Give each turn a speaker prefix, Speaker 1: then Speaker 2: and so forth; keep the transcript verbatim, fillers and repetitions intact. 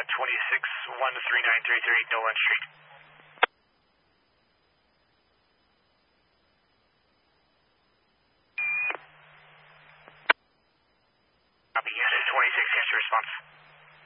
Speaker 1: twenty-six one three nine three three Nolan Street. Copy, unit twenty-six, here's your response.